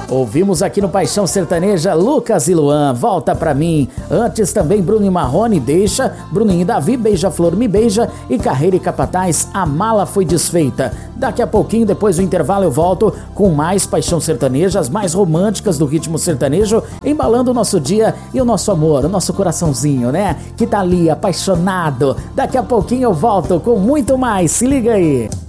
Ouvimos aqui no Paixão Sertaneja Lucas e Luan, Volta Pra Mim. Antes também Bruno e Marrone, Deixa, Bruninho e Davi, Beija-Flor Me Beija e Carreira e Capataz, A Mala Foi Desfeita. Daqui a pouquinho, depois do intervalo, eu volto com mais Paixão Sertaneja, as mais românticas do ritmo sertanejo, embalando o nosso dia e o nosso amor, o nosso coraçãozinho, né? Que tá ali, apaixonado. Daqui a pouquinho eu volto com muito mais, se liga aí.